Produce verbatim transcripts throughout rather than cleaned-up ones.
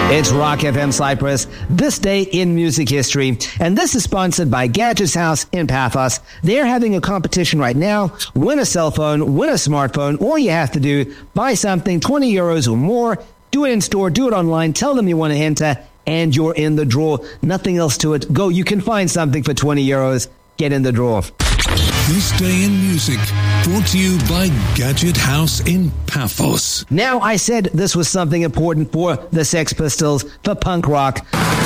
It's Rock F M Cyprus, this day in music history, and this is sponsored by Gadgets House in Paphos. They're having a competition right now. Win a cell phone, win a smartphone. All you have to do, buy something, twenty euros or more, do it in store, do it online, tell them you want to enter, and you're in the draw. Nothing else to it. Go, you can find something for twenty euros. Get in the draw. This Day in Music, brought to you by Gadget House in Paphos. Now, I said this was something important for the Sex Pistols, for punk rock.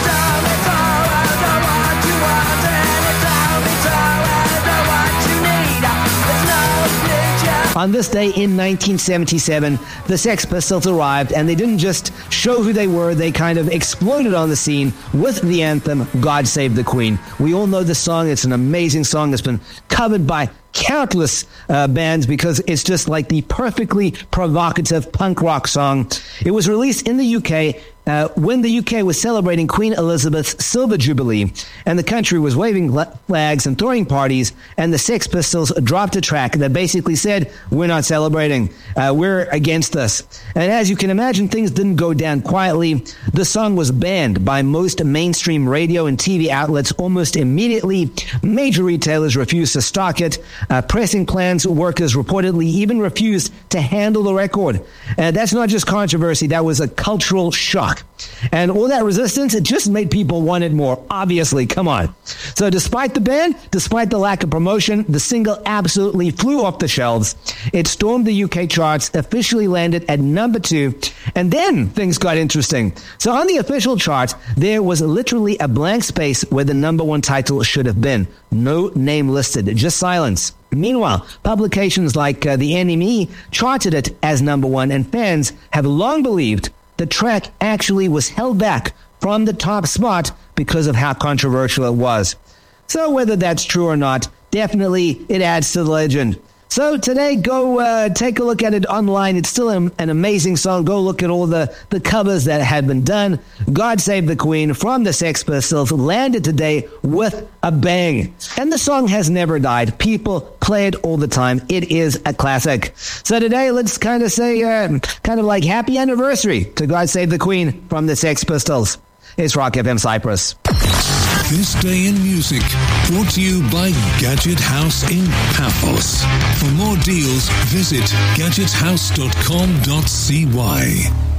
On this day in nineteen seventy-seven, the Sex Pistols arrived, and they didn't just show who they were, they kind of exploded on the scene with the anthem, God Save the Queen. We all know the song. It's an amazing song. It's been covered by countless uh, bands because it's just like the perfectly provocative punk rock song. It was released in the U K uh, when the U K was celebrating Queen Elizabeth's Silver Jubilee, and the country was waving flags and throwing parties, and the Sex Pistols dropped a track that basically said, we're not celebrating, uh, we're against this. And as you can imagine, things didn't go down quietly. The song was banned by most mainstream radio and T V outlets almost immediately. Major retailers refused to stock it. Uh, pressing plants workers reportedly even refused to handle the record. Uh, that's not just controversy, that was a cultural shock. And all that resistance, it just made people want it more, obviously, come on. So despite the ban, despite the lack of promotion, the single absolutely flew off the shelves. It stormed the U K charts, officially landed at number two, and then things got interesting. So on the official chart, there was literally a blank space where the number one title should have been. No name listed, just silence. Meanwhile, publications like uh, the N M E charted it as number one, and fans have long believed the track actually was held back from the top spot because of how controversial it was. So whether that's true or not, definitely it adds to the legend. So today, go uh, take a look at it online. It's still an, an amazing song. Go look at all the, the covers that have been done. God Save the Queen from the Sex Pistols landed today with a bang. And the song has never died. People play it all the time. It is a classic. So today, let's kind of say, uh, kind of like happy anniversary to God Save the Queen from the Sex Pistols. It's Rock F M Cyprus. This Day in Music, brought to you by Gadget House in Paphos. For more deals, visit gadget house dot com dot c y.